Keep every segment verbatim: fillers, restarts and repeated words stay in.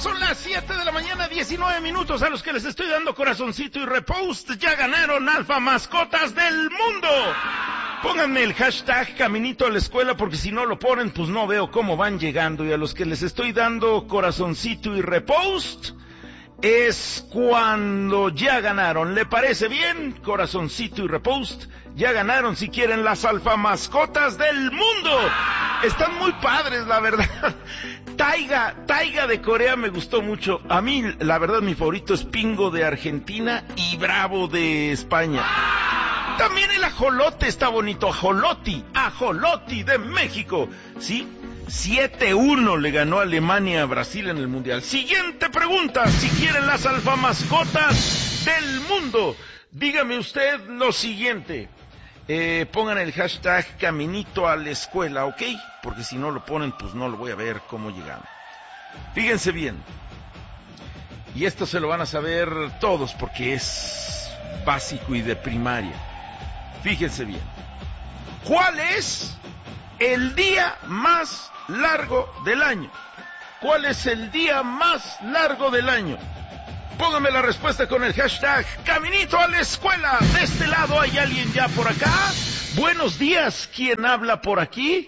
son las siete de la mañana, diecinueve minutos. A los que les estoy dando corazoncito y repost, ya ganaron Alfa Mascotas del Mundo. Pónganme el hashtag Caminito a la Escuela, porque si no lo ponen, pues no veo cómo van llegando. Y a los que les estoy dando corazoncito y repost, es cuando ya ganaron. ¿Le parece bien? Corazoncito y repost, ya ganaron, si quieren, las Alfa Mascotas del Mundo. Están muy padres, la verdad. Taiga, Taiga de Corea me gustó mucho. A mí, la verdad, mi favorito es Pingo de Argentina y Bravo de España. También el ajolote está bonito. Ajoloti, ajoloti de México. ¿Sí? siete uno le ganó Alemania a Brasil en el Mundial. Siguiente pregunta, si quieren las Alfa Mascotas del Mundo, dígame usted lo siguiente. Eh, pongan el hashtag Caminito a la Escuela, ¿ok? Porque si no lo ponen, pues no lo voy a ver cómo llegan. Fíjense bien. Y esto se lo van a saber todos porque es básico y de primaria. Fíjense bien. ¿Cuál es el día más largo del año? ¿Cuál es el día más largo del año? Póngame la respuesta con el hashtag Caminito a la Escuela. De este lado hay alguien ya por acá. Buenos días, ¿quién habla por aquí?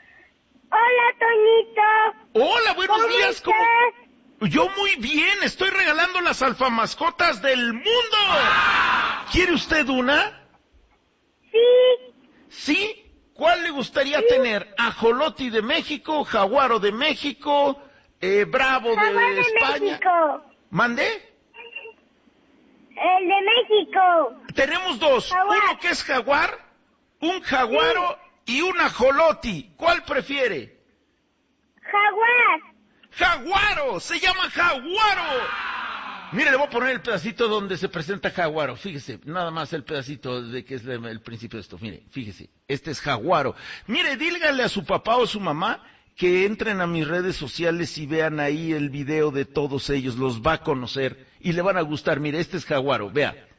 Hola, Toñito. Hola, buenos ¿Cómo días. estás? ¿Cómo? Yo muy bien, estoy regalando las Alfa Mascotas del Mundo. ¿Quiere usted una? Sí. ¿Sí? ¿Cuál le gustaría Sí. tener? ¿Ajoloti de México, Jaguaro de México, eh, Bravo de, Jaguar de España? México. ¿Mandé? El de México. Tenemos dos, Jaguar. uno que es jaguar, un jaguaro y un ajoloti. ¿Cuál prefiere? Jaguar. ¡Jaguaro! ¡Se llama Jaguaro! Mire, le voy a poner el pedacito donde se presenta Jaguaro. Fíjese, nada más el pedacito de que es el principio de esto. Mire, fíjese, este es Jaguaro. Mire, dígale a su papá o su mamá que entren a mis redes sociales y vean ahí el video de todos ellos. Los va a conocer y le van a gustar. Mire, este es Jaguaro, vea.